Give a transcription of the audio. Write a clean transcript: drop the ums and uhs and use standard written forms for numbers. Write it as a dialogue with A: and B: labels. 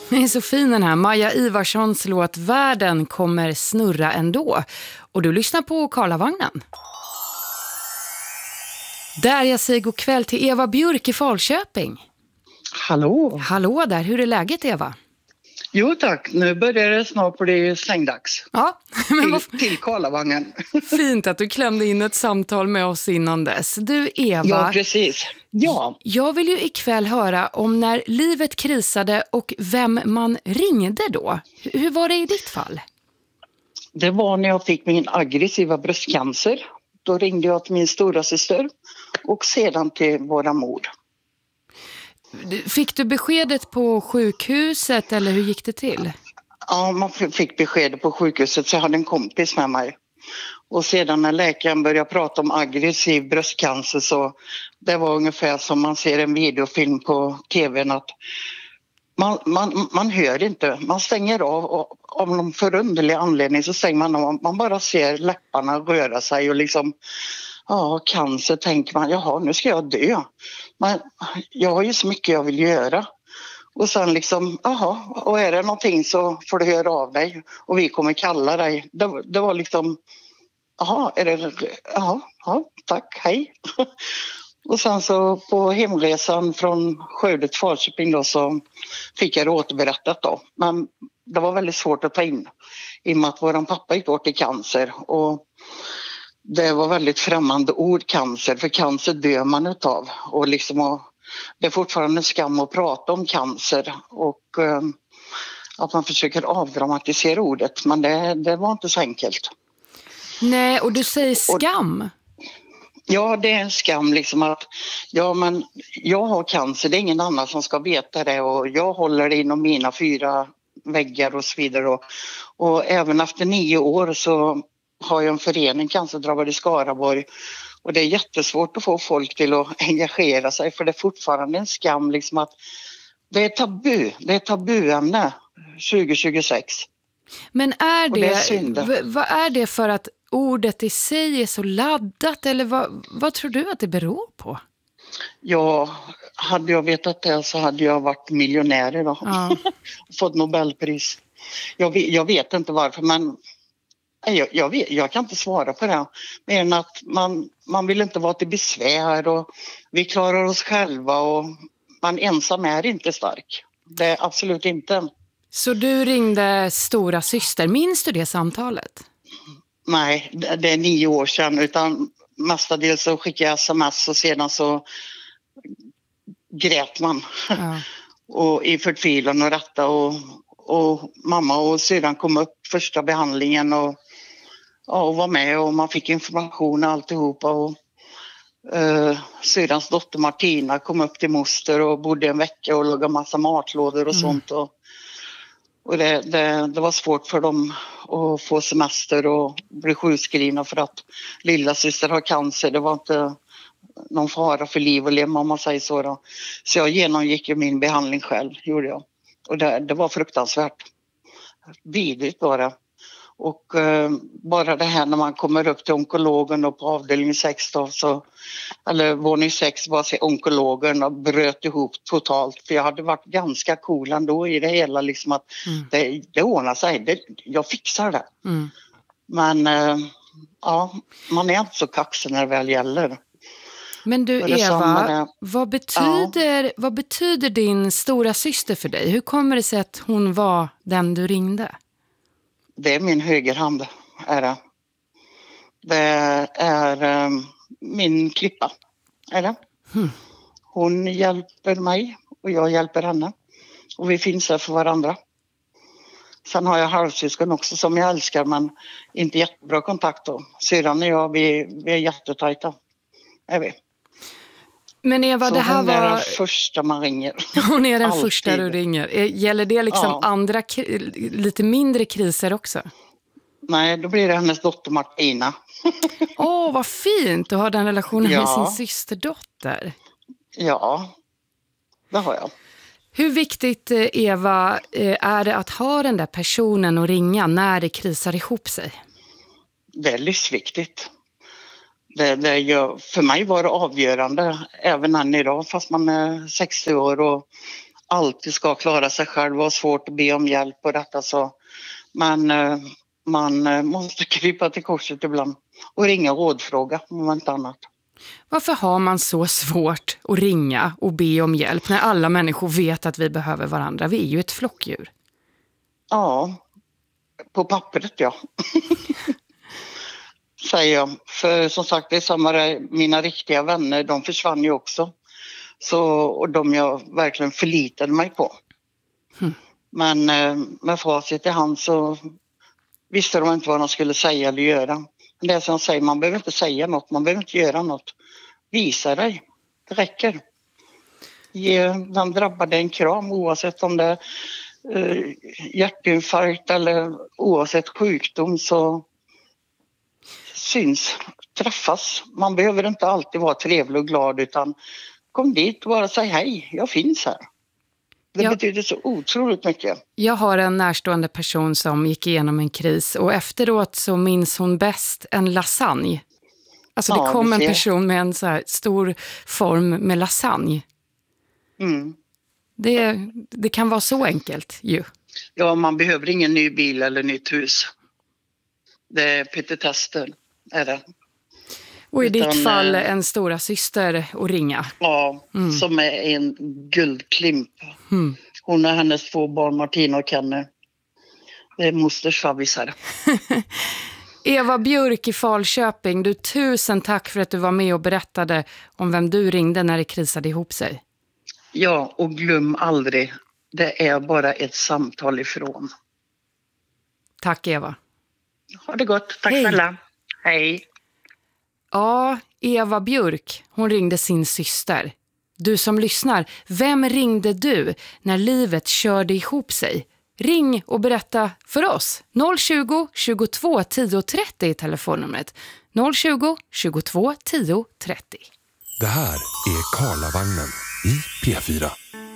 A: Det är så fin den här Maja Ivarssons låt Världen kommer snurra ändå. Och du lyssnar på Karlavagnen. Där jag säger god kväll till Eva Björk i Falköping.
B: Hallå!
A: Hallå där, hur är läget Eva?
B: Jo tack, nu börjar det snart bli slängdags.
A: Ja, men
B: till Karlavagnen.
A: Fint att du klämde in ett samtal med oss innan dess. Du Eva,
B: ja precis. Ja.
A: Jag vill ju ikväll höra om när livet krisade och vem man ringde då. Hur var det i ditt fall?
B: Det var när jag fick min aggressiva bröstcancer. Då ringde jag till min stora syster och sedan till våra mor.
A: Fick du beskedet på sjukhuset eller hur gick det till?
B: Ja, man fick beskedet på sjukhuset så jag hade en kompis med mig. Och sedan när läkaren började prata om aggressiv bröstcancer så det var ungefär som man ser en videofilm på tvn att man hör inte, man stänger av någon förunderlig anledning så stänger man av, man bara ser läpparna röra sig och liksom cancer tänker man, jaha nu ska jag dö. Men jag har ju så mycket jag vill göra. Och sen liksom, och är det någonting så får du höra av dig och vi kommer kalla dig. Det var liksom, tack, hej. Och sen så på hemresan från Skövde till Falköping då så fick jag det återberättat då. Men det var väldigt svårt att ta in i och med att våran pappa gick bort i cancer och det var väldigt främmande ord cancer, för cancer dör man utav och liksom det är fortfarande skam att prata om cancer och att man försöker avdramatisera ordet, men det var inte så enkelt.
A: Nej, och du säger skam?
B: Ja, det är en skam liksom att men jag har cancer, det är ingen annan som ska veta det och jag håller det inom mina 4 väggar och så vidare och även efter 9 år så har jag en förening cancerdrabbade i Skaraborg och det är jättesvårt att få folk till att engagera sig för det är fortfarande en skam liksom att det är tabuämne 2026.
A: Men vad är det för att ordet i sig är så laddat eller vad tror du att det beror på?
B: Ja, hade jag vetat det så hade jag varit miljonär idag. Ja. Fått Nobelpris. Jag vet inte varför men jag kan inte svara på det. Men att man vill inte vara till besvär och vi klarar oss själva och man ensam är inte stark. Det är absolut inte.
A: Så du ringde stora syster, minns du det samtalet?
B: Nej, det är 9 år sedan utan mestadels så skickade jag sms och sedan så grät man. Ja. Och i förtvivlan och rätta och mamma och sedan kom upp första behandlingen och var med och man fick information och alltihopa och syrrans dotter Martina kom upp till moster och bodde en vecka och lagade massa matlådor och sånt och det var svårt för dem att få semester och bli sjukskrivna för att lilla syster har cancer. Det var inte någon fara för liv och lem om man säger så då. Så jag genomgick ju min behandling själv, gjorde jag. Och det var fruktansvärt. Vidrigt var det. Och bara det här när man kommer upp till onkologen och på avdelning 6 då, eller våning 6 var sig onkologen och bröt ihop totalt. För jag hade varit ganska cool ändå i det hela liksom att det ordnar sig, jag fixar det. Mm. Men man är inte så kaxig när det väl gäller.
A: Men du Eva, vad betyder din stora syster för dig? Hur kommer det sig att hon var den du ringde?
B: Det är min högerhand, är det. Det är min klippa, är det. Hon hjälper mig och jag hjälper henne. Och vi finns här för varandra. Sen har jag halvsyskon också som jag älskar men inte jättebra kontakt då. Syrran och jag, vi är jättetajta, är vi.
A: Men Eva,
B: så
A: det här
B: hon är
A: var
B: den första man ringer.
A: Hon är den första du ringer. Gäller det liksom andra lite mindre kriser också?
B: Nej, då blir det hennes dotter Martina.
A: Vad fint att ha den relationen med sin systerdotter.
B: Ja, det har jag.
A: Hur viktigt, Eva, är det att ha den där personen att ringa när det krisar ihop sig?
B: Det är livsviktigt. För mig var det avgörande även än idag fast man är 60 år och alltid ska klara sig själv och har svårt att be om hjälp och detta så. Men man måste krypa till korset ibland och ringa och rådfråga om inte annat.
A: Varför har man så svårt att ringa och be om hjälp när alla människor vet att vi behöver varandra? Vi är ju ett flockdjur.
B: Ja, på pappret ja. Säger jag. För som sagt, det är samma där, mina riktiga vänner, de försvann ju också. Så, och de jag verkligen förlitade mig på. Men med facit i hand så visste de inte vad de skulle säga eller göra. Det är som jag säger, man behöver inte säga något, man behöver inte göra något. Visa dig, det räcker. Ge den drabbade en kram oavsett om det är hjärtinfarkt eller oavsett sjukdom så syns, träffas. Man behöver inte alltid vara trevlig och glad utan kom dit och bara säg hej, jag finns här. Det betyder så otroligt mycket.
A: Jag har en närstående person som gick igenom en kris och efteråt så minns hon bäst en lasagne. Alltså det kom en person med en så här stor form med lasagne.
B: Mm.
A: Det kan vara så enkelt ju.
B: Ja, man behöver ingen ny bil eller nytt hus. Det är petitester, är det.
A: Och i ditt fall en stora syster att ringa.
B: Ja, som är en guldklimp. Hon och hennes 2 barn, Martina och Kenny. Det är mosters favvisar.
A: Eva Björk i Falköping, du, tusen tack för att du var med och berättade om vem du ringde när det krisade ihop sig.
B: Ja, och glöm aldrig, det är bara ett samtal ifrån.
A: Tack Eva.
B: Ha det gott, tack snälla. Hej.
A: Ja, Eva Björk, hon ringde sin syster. Du som lyssnar, vem ringde du när livet körde ihop sig? Ring och berätta för oss. 020 22 10 30 är telefonnumret. 020 22 10 30.
C: Det här är Karlavagnen i P4.